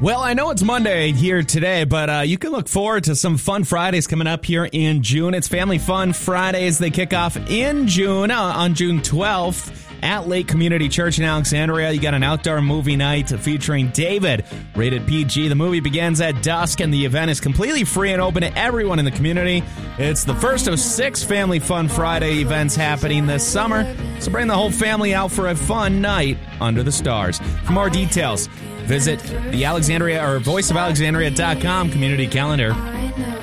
Well, I know it's Monday here today, but you can look forward to some fun Fridays coming up here in June. It's Family Fun Fridays. They kick off in June, on June 12th. At Lake Community Church in Alexandria. You got an outdoor movie night featuring David, rated PG. The movie begins at dusk, and the event is completely free and open to everyone in the community. It's the first of 6 Family Fun Friday events happening this summer, so bring the whole family out for a fun night under the stars. For more details, visit the Alexandria or voiceofalexandria.com community calendar.